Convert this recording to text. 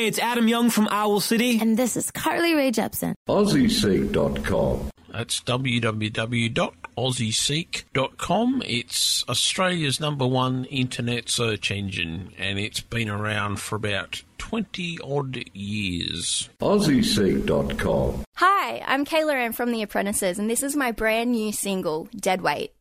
Hey, it's Adam Young from Owl City. And this is Carly Rae Jepsen. AussieSeek.com. That's www.aussieseek.com. It's Australia's #1 internet search engine, and it's been around for about 20-odd years. AussieSeek.com. Hi, I'm Kayla Ann from The Apprentices, and this is my brand new single, Dead Weight.